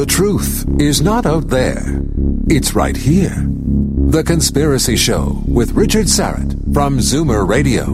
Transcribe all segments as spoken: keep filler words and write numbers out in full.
The truth is not out there. It's right here. The Conspiracy Show with Richard Syrett from Zoomer Radio.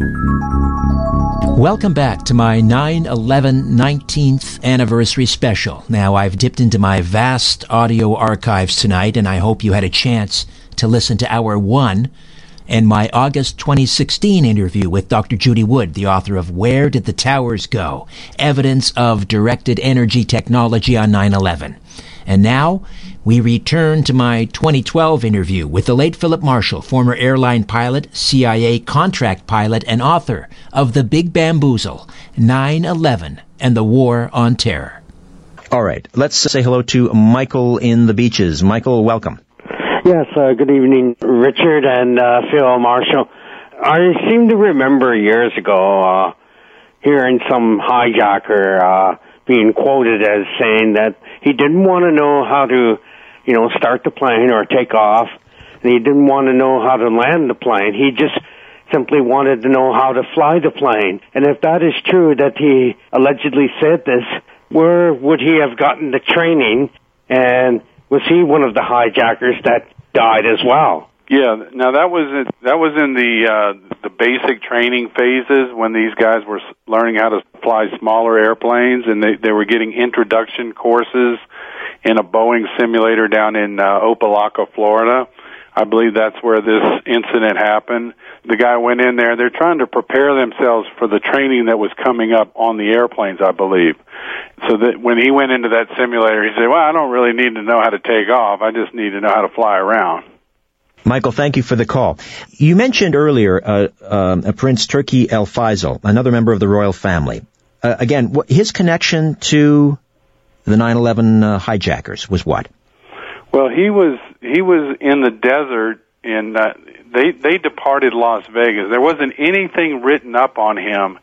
Welcome back to my nine eleven nineteenth anniversary special. Now, I've dipped into my vast audio archives tonight, and I hope you had a chance to listen to Hour one and my August twenty sixteen interview with Doctor Judy Wood, the author of Where Did the Towers Go? Evidence of Directed Energy Technology on nine eleven. And now, we return to my twenty twelve interview with the late Philip Marshall, former airline pilot, C I A contract pilot, and author of The Big Bamboozle, nine eleven and the War on Terror. All right, let's say hello to Michael in the Beaches. Michael, welcome. Yes, uh, good evening, Richard and uh, Phil Marshall. I seem to remember years ago uh, hearing some hijacker uh, being quoted as saying that he didn't want to know how to, you know, start the plane or take off, and he didn't want to know how to land the plane. He just simply wanted to know how to fly the plane. And if that is true, that he allegedly said this, where would he have gotten the training, and was he one of the hijackers that died as well? Yeah, now that was in, that was in the uh, the basic training phases when these guys were learning how to fly smaller airplanes, and they, they were getting introduction courses in a Boeing simulator down in uh, Opelika, Florida. I believe that's where this incident happened. The guy went in there. They're trying to prepare themselves for the training that was coming up on the airplanes, I believe. So that when he went into that simulator, he said, well, I don't really need to know how to take off. I just need to know how to fly around. Michael, thank you for the call. You mentioned earlier uh, um, Prince Turki El Faisal, another member of the royal family. Uh, again, wh- his connection to the nine eleven uh, hijackers was what? Well, he was he was in the desert, and uh, they they departed Las Vegas. There wasn't anything written up on him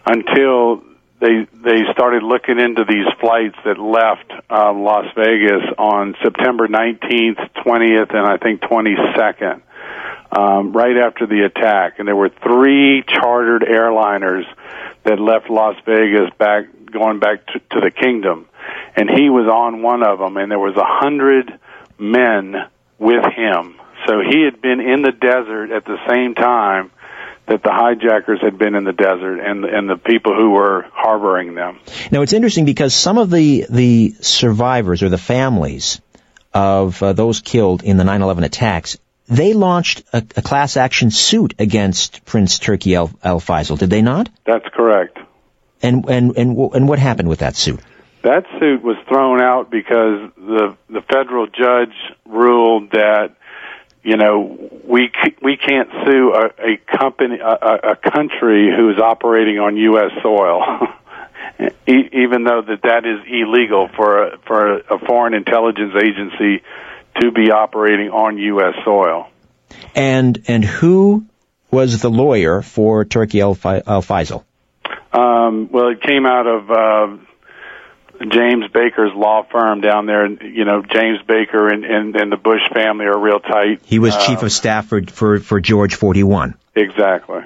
until they they started looking into these flights that left uh, Las Vegas on September nineteenth, twentieth, and I think twenty-second, um, right after the attack. And there were three chartered airliners that left Las Vegas back going back to, to the kingdom, and he was on one of them, and there was a hundred men with him. So he had been in the desert at the same time that the hijackers had been in the desert, and and the people who were harboring them. Now, it's interesting because some of the the survivors or the families of uh, those killed in the nine eleven attacks, they launched a, a class action suit against Prince Turki El, El Faisal, did they not? That's correct. And and and and what happened with that suit? That suit was thrown out because the the federal judge ruled that, you know, we we can't sue a, a company, a, a country who is operating on U S soil, e- even though that that is illegal for a, for a foreign intelligence agency to be operating on U S soil. And and who was the lawyer for Turki El, Fa- El Faisal? Um, well, it came out of uh, James Baker's law firm down there. You know, James Baker and, and, and the Bush family are real tight. He was uh, chief of staff for, for, for George forty-one. Exactly.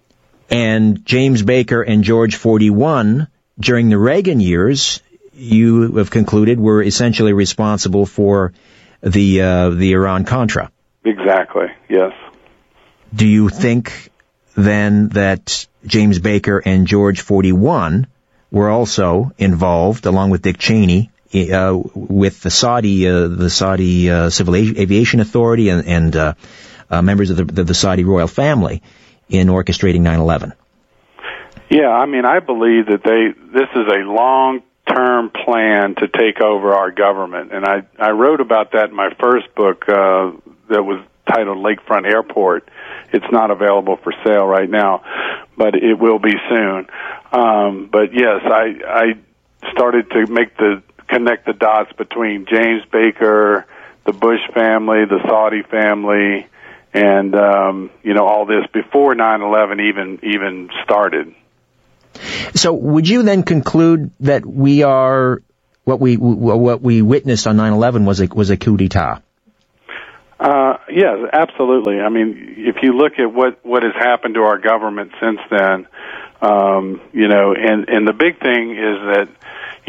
And James Baker and George forty-one, during the Reagan years, you have concluded were essentially responsible for the uh, the Iran-Contra. Exactly, yes. Do you think, then, that James Baker and George forty-one were also involved, along with Dick Cheney, uh, with the Saudi uh, the Saudi uh, Civil Aviation Authority and, and uh, uh, members of the, the, the Saudi royal family in orchestrating nine eleven? Yeah, I mean, I believe that they this is a long-term plan to take over our government, and I, I wrote about that in my first book uh, that was titled Lakefront Airport. It's not available for sale right now, but it will be soon. Um, but yes, I, I started to make the connect the dots between James Baker, the Bush family, the Saudi family, and um, you know, all this before nine eleven even even started. So, would you then conclude that we are what we what we witnessed on nine eleven was a was a coup d'état? Uh, yes, absolutely. I mean, if you look at what, what has happened to our government since then, um, you know, and, and the big thing is that,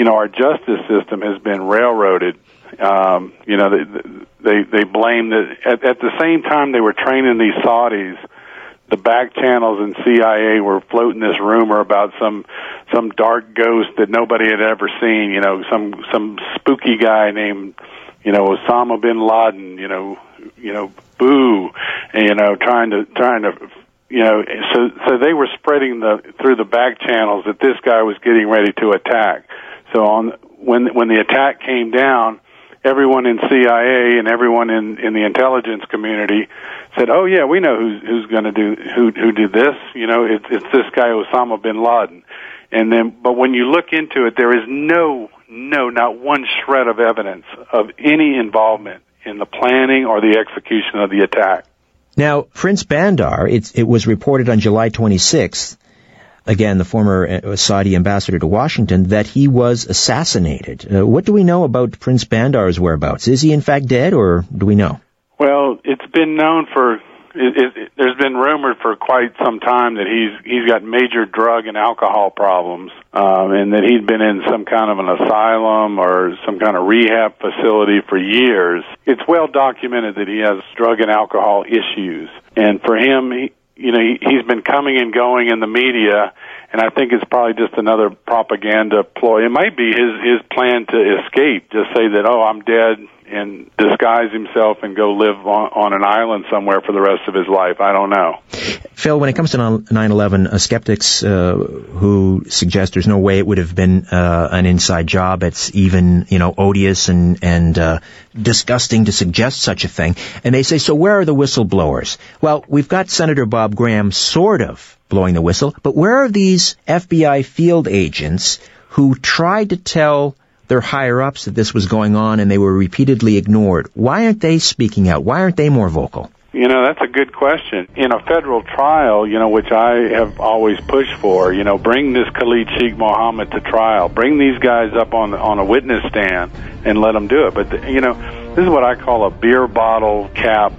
you know, our justice system has been railroaded. Um, you know, they they, they blame that at, at the same time they were training these Saudis, the back channels and C I A were floating this rumor about some some dark ghost that nobody had ever seen. You know, some some spooky guy named, you know, Osama bin Laden. You know, you know, boo, and, you know, trying to trying to. You know, so so they were spreading the through the back channels that this guy was getting ready to attack. So on when when the attack came down, everyone in C I A and everyone in, in the intelligence community said, "Oh yeah, we know who's who's going to do who who did this. You know, it's it's this guy Osama bin Laden." And then, but when you look into it, there is no no not one shred of evidence of any involvement in the planning or the execution of the attack. Now, Prince Bandar, it's, it was reported on July twenty-sixth, again, the former Saudi ambassador to Washington, that he was assassinated. Uh, what do we know about Prince Bandar's whereabouts? Is he in fact dead, or do we know? Well, it's been known for, it, it, it, there's been rumored for quite some time that he's he's got major drug and alcohol problems, um, and that he'd been in some kind of an asylum or some kind of rehab facility for years. It's well documented that he has drug and alcohol issues, and for him, he, you know, he, he's been coming and going in the media, and I think it's probably just another propaganda ploy. It might be his his plan to escape, just say that, oh, I'm dead, and disguise himself and go live on, on an island somewhere for the rest of his life. I don't know. Phil, when it comes to nine eleven, uh, skeptics uh, who suggest there's no way it would have been uh, an inside job, it's even, you know, odious and, and uh, disgusting to suggest such a thing. And they say, so where are the whistleblowers? Well, we've got Senator Bob Graham sort of blowing the whistle, but where are these F B I field agents who tried to tell their higher-ups that this was going on and they were repeatedly ignored? Why aren't they speaking out? Why aren't they more vocal? You know, that's a good question. In a federal trial, you know, which I have always pushed for, you know, bring this Khalid Sheikh Mohammed to trial. Bring these guys up on on a witness stand and let them do it. But, the, you know, this is what I call a beer bottle cap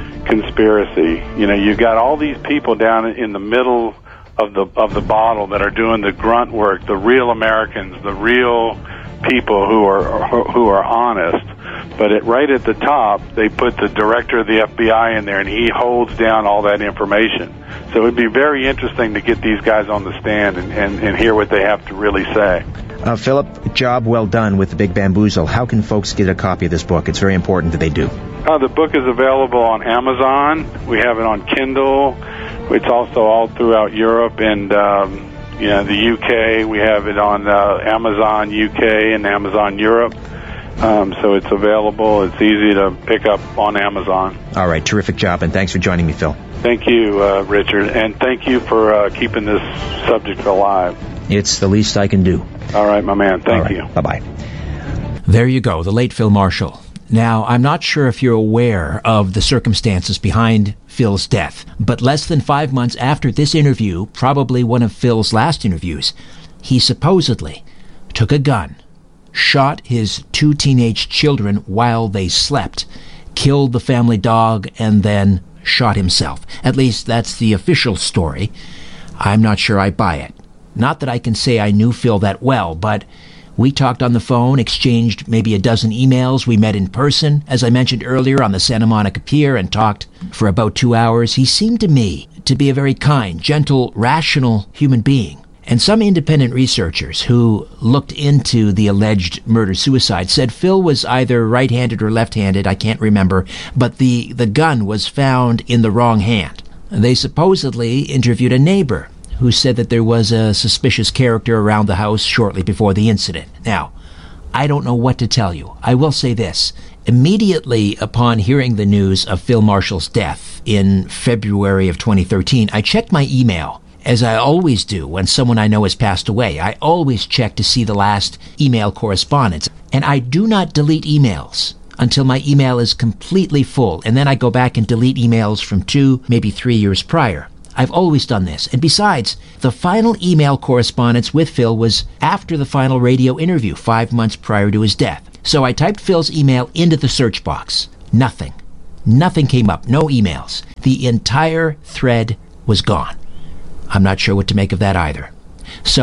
conspiracy. You know, you've got all these people down in the middle of the of the bottle that are doing the grunt work, the real Americans, the real people who are who are honest. But it, right at the top, they put the director of the F B I in there, and he holds down all that information. So it would be very interesting to get these guys on the stand and, and, and hear what they have to really say. Uh, Philip, job well done with The Big Bamboozle. How can folks get a copy of this book? It's very important that they do. Uh, the book is available on Amazon. We have it on Kindle. It's also all throughout Europe and um, you know, the U K. We have it on uh, Amazon U K and Amazon Europe. Um, so it's available. It's easy to pick up on Amazon. All right. Terrific job, and thanks for joining me, Phil. Thank you, uh, Richard, and thank you for uh, keeping this subject alive. It's the least I can do. All right, my man. Thank right. you. Bye-bye. There you go, the late Phil Marshall. Now, I'm not sure if you're aware of the circumstances behind Phil's death, but less than five months after this interview, probably one of Phil's last interviews, he supposedly took a gun, shot his two teenage children while they slept, killed the family dog, and then shot himself. At least that's the official story. I'm not sure I buy it. Not that I can say I knew Phil that well, but we talked on the phone, exchanged maybe a dozen emails. We met in person, as I mentioned earlier, on the Santa Monica Pier and talked for about two hours. He seemed to me to be a very kind, gentle, rational human being. And some independent researchers who looked into the alleged murder-suicide said Phil was either right-handed or left-handed, I can't remember, but the, the gun was found in the wrong hand. They supposedly interviewed a neighbor who said that there was a suspicious character around the house shortly before the incident. Now, I don't know what to tell you. I will say this. Immediately upon hearing the news of Phil Marshall's death in February of twenty thirteen, I checked my email, as I always do when someone I know has passed away. I always check to see the last email correspondence. And I do not delete emails until my email is completely full. And then I go back and delete emails from two, maybe three years prior. I've always done this. And besides, the final email correspondence with Phil was after the final radio interview, five months prior to his death. So I typed Phil's email into the search box. Nothing. Nothing came up. No emails. The entire thread was gone. I'm not sure what to make of that either. So,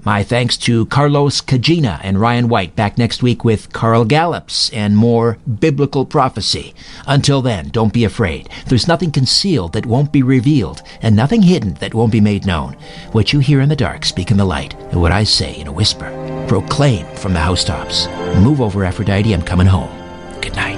My thanks to Carlos Cagina and Ryan White, back next week with Carl Gallups and more biblical prophecy. Until then, don't be afraid. There's nothing concealed that won't be revealed, and nothing hidden that won't be made known. What you hear in the dark, speak in the light, and what I say in a whisper, proclaim from the housetops. Move over, Aphrodite, I'm coming home. Good night.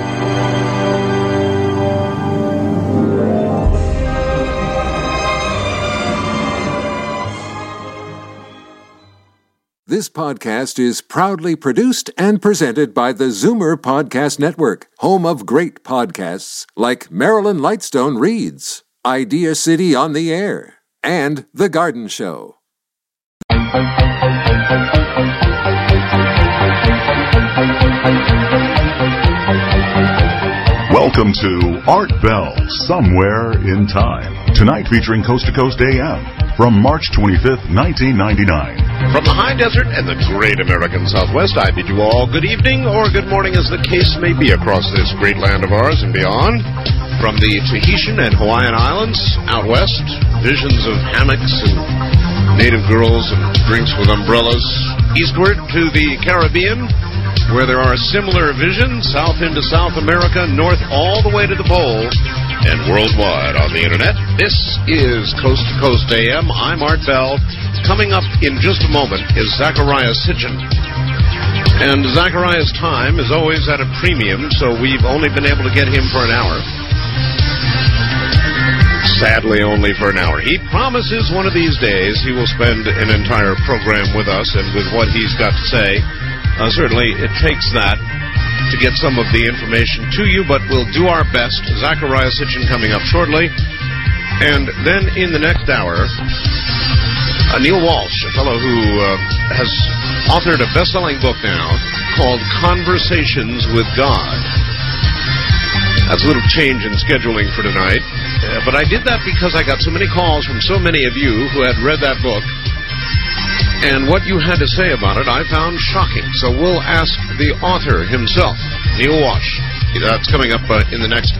This podcast is proudly produced and presented by the Zoomer Podcast Network, home of great podcasts like Marilyn Lightstone Reads, Idea City on the Air, and The Garden Show. Welcome to Art Bell, Somewhere in Time. Tonight featuring Coast to Coast A M from March twenty-fifth, nineteen ninety-nine. From the high desert and the great American Southwest, I bid you all good evening or good morning as the case may be across this great land of ours and beyond. From the Tahitian and Hawaiian Islands out west, visions of hammocks and native girls and drinks with umbrellas. Eastward to the Caribbean, where there are similar visions, south into South America, north all the way to the pole, and worldwide on the internet. This is Coast to Coast A M. I'm Art Bell. Coming up in just a moment is Zachariah Sitchin. And Zachariah's time is always at a premium, so we've only been able to get him for an hour. Sadly, only for an hour. He promises one of these days he will spend an entire program with us and with what he's got to say. Uh, certainly, it takes that to get some of the information to you, but we'll do our best. Zachariah Sitchin coming up shortly. And then in the next hour, uh, Neil Walsh, a fellow who uh, has authored a best-selling book now called Conversations with God. That's a little change in scheduling for tonight. Uh, but I did that because I got so many calls from so many of you who had read that book. And what you had to say about it, I found shocking. So we'll ask the author himself, Neil Walsh. That's coming up uh, in the next